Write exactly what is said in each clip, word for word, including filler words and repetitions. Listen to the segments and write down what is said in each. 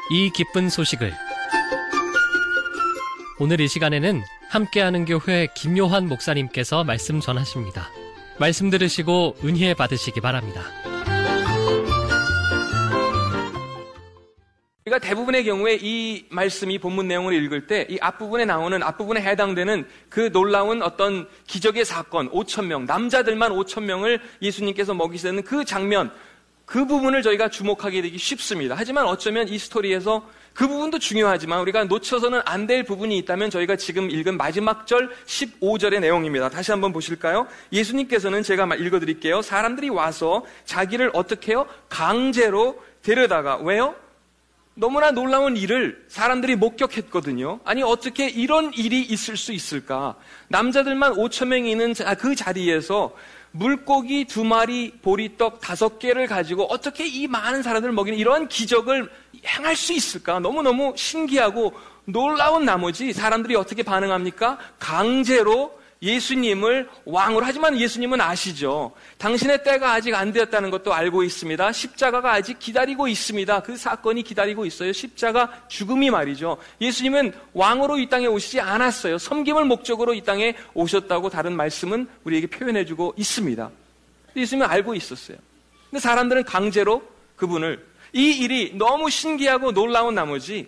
이 기쁜 소식을 오늘 이 시간에는 함께하는 교회 김요한 목사님께서 말씀 전하십니다. 말씀 들으시고 은혜 받으시기 바랍니다. 우리가 대부분의 경우에 이 말씀이 본문 내용을 읽을 때 이 앞부분에 나오는 앞부분에 해당되는 그 놀라운 어떤 기적의 사건, 오천 명, 남자들만 오천 명을 예수님께서 먹이시는 그 장면, 그 부분을 저희가 주목하게 되기 쉽습니다. 하지만 어쩌면 이 스토리에서 그 부분도 중요하지만 우리가 놓쳐서는 안 될 부분이 있다면 저희가 지금 읽은 마지막 절 십오 절의 내용입니다. 다시 한번 보실까요? 예수님께서는 제가 읽어드릴게요. 사람들이 와서 자기를 어떻게 해요? 강제로 데려다가. 왜요? 너무나 놀라운 일을 사람들이 목격했거든요. 아니 어떻게 이런 일이 있을 수 있을까? 남자들만 오천 명이 있는 그 자리에서 물고기 두 마리, 보리떡 다섯 개를 가지고 어떻게 이 많은 사람들을 먹이는 이러한 기적을 행할 수 있을까? 너무너무 신기하고 놀라운 나머지 사람들이 어떻게 반응합니까? 강제로 예수님을 왕으로. 하지만 예수님은 아시죠. 당신의 때가 아직 안 되었다는 것도 알고 있습니다. 십자가가 아직 기다리고 있습니다. 그 사건이 기다리고 있어요. 십자가 죽음이 말이죠. 예수님은 왕으로 이 땅에 오시지 않았어요. 섬김을 목적으로 이 땅에 오셨다고 다른 말씀은 우리에게 표현해주고 있습니다. 예수님은 알고 있었어요. 근데 사람들은 강제로 그분을, 이 일이 너무 신기하고 놀라운 나머지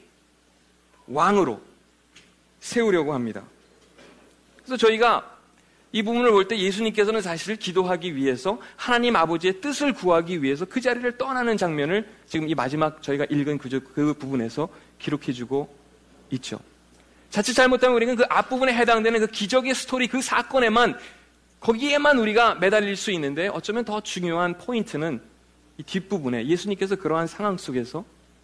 왕으로 세우려고 합니다. 그래서 저희가 이 부분을 볼 때 예수님께서는 사실 기도하기 위해서 하나님 아버지의 뜻을 구하기 위해서 그 자리를 떠나는 장면을 지금 이 마지막 저희가 읽은 그, 그 부분에서 기록해주고 있죠. 자칫 잘못하면 우리는 그 앞부분에 해당되는 그 기적의 스토리, 그 사건에만, 거기에만 우리가 매달릴 수 있는데 어쩌면 더 중요한 포인트는 이 뒷부분에 예수님께서 그러한 상황 속에서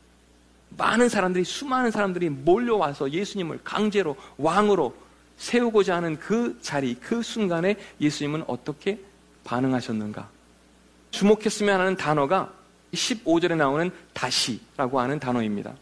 많은 사람들이, 수많은 사람들이 몰려와서 예수님을 강제로 왕으로 세우고자 하는 그 자리, 그 순간에 예수님은 어떻게 반응하셨는가? 주목했으면 하는 단어가 십오 절에 나오는 다시라고 하는 단어입니다.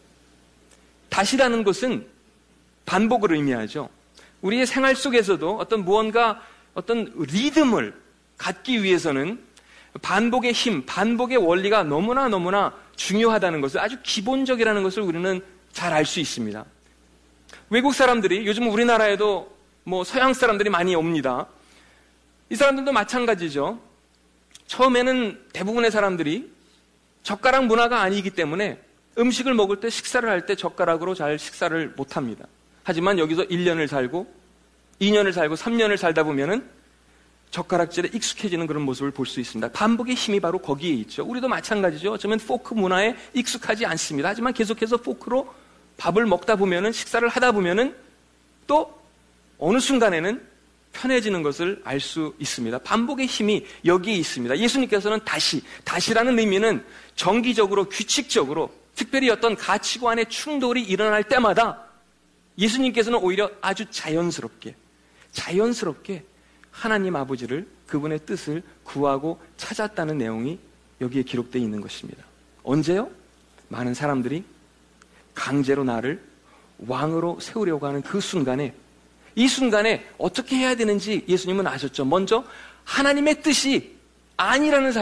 다시라는 것은 반복을 의미하죠. 우리의 생활 속에서도 어떤 무언가, 어떤 리듬을 갖기 위해서는 반복의 힘, 반복의 원리가 너무나 너무나 중요하다는 것을, 아주 기본적이라는 것을 우리는 잘 알 수 있습니다. 외국 사람들이, 요즘 우리나라에도 뭐 서양 사람들이 많이 옵니다. 이 사람들도 마찬가지죠. 처음에는 대부분의 사람들이 젓가락 문화가 아니기 때문에 음식을 먹을 때, 식사를 할 때 젓가락으로 잘 식사를 못합니다. 하지만 여기서 일 년을 살고 이 년을 살고 삼 년을 살다 보면은 젓가락질에 익숙해지는 그런 모습을 볼 수 있습니다. 반복의 힘이 바로 거기에 있죠. 우리도 마찬가지죠. 어쩌면 포크 문화에 익숙하지 않습니다. 하지만 계속해서 포크로 밥을 먹다 보면은, 식사를 하다 보면은 또 어느 순간에는 편해지는 것을 알 수 있습니다. 반복의 힘이 여기에 있습니다. 예수님께서는 다시, 다시라는 의미는 정기적으로, 규칙적으로, 특별히 어떤 가치관의 충돌이 일어날 때마다 예수님께서는 오히려 아주 자연스럽게, 자연스럽게 하나님 아버지를, 그분의 뜻을 구하고 찾았다는 내용이 여기에 기록되어 있는 것입니다. 언제요? 많은 사람들이 강제로 나를 왕으로 세우려고 하는 그 순간에, 이 순간에 어떻게 해야 되는지 예수님은 아셨죠. 먼저 하나님의 뜻이 아니라는 사실,